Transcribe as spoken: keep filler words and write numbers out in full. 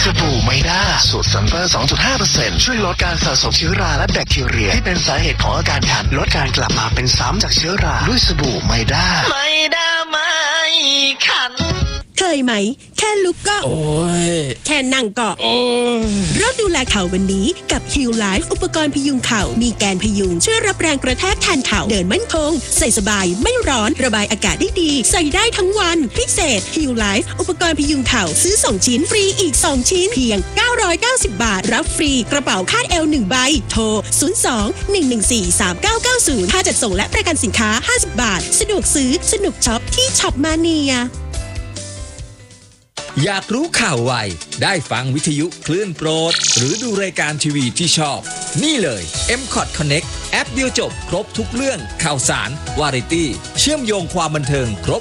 สบู่ไมด้าสูตรซัลเฟอร์ สองจุดห้าเปอร์เซ็นต์ ช่วยลดการสะสมเชื้อราและแบคทีเรียที่เป็นสาเหตุของอาการคันลดการกลับมาเป็นซ้ำจากเชื้อราด้วยสบู่ไมด้าไมด้าไม่คันเคยไหมแค่ลุกก็โอ้ยแค่นั่งก็โอ้ยเริ่มดูแลเข่าวันนี้กับ Heal Life อุปกรณ์พยุงเข่ามีแกนพยุงช่วยรับแรงกระแทกแทนเข่าเดินมั่นคงใส่สบายไม่ร้อนระบายอากาศได้ดีใส่ได้ทั้งวันพิเศษ Heal Life อุปกรณ์พยุงเข่าซื้อสองชิ้นฟรีอีกสองชิ้นเพียงเก้าร้อยเก้าสิบบาทรับฟรีกระเป๋าคาดเอวหนึ่งใบโทรศูนย์ สอง หนึ่ง หนึ่ง สี่ สาม เก้า เก้า ศูนย์ค่าจัดส่งและประกันสินค้าห้าสิบบาทสะดวกซื้อสนุกช็อปที่ช็อปมาเนียอยากรู้ข่าวไวได้ฟังวิทยุคลื่นโปรดหรือดูรายการทีวีที่ชอบนี่เลย เอ็ม คอท Connect แอปเดียวจบครบทุกเรื่องข่าวสารวาไรตี้เชื่อมโยงความบันเทิงครบ